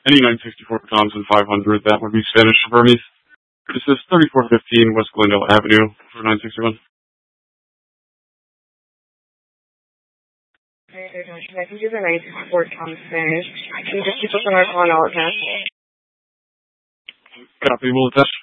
Any 964 Thompson 500, that would be Spanish for Burmese. This is 3415 West Glendale Avenue for 961. I can do the 964 Tom Spanish. Can you just keep us on our phone all the time? Copy, we'll attach.